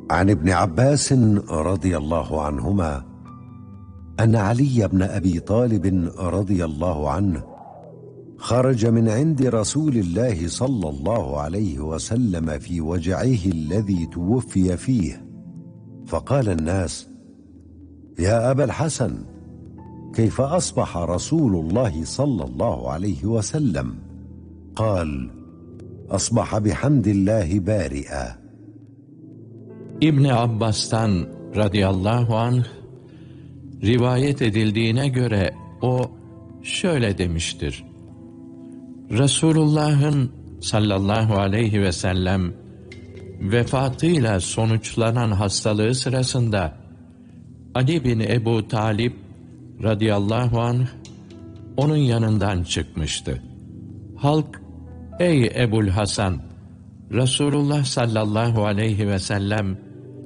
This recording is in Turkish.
عن ابن عباس رضي الله عنهما أن علي بن أبي طالب رضي الله عنه خرج من عند رسول الله صلى الله عليه وسلم في وجعه الذي توفي فيه، فقال الناس: يا أبا الحسن، كيف أصبح رسول الله صلى الله عليه وسلم؟ قال: أصبح بحمد الله بارئا. İbn Abbas'tan radıyallahu anh rivayet edildiğine göre o şöyle demiştir: Resulullah'ın sallallahu aleyhi ve sellem vefatıyla sonuçlanan hastalığı sırasında Ali bin Ebu Talib radıyallahu anh onun yanından çıkmıştı. Halk, ey Ebul Hasan, Resulullah sallallahu aleyhi ve sellem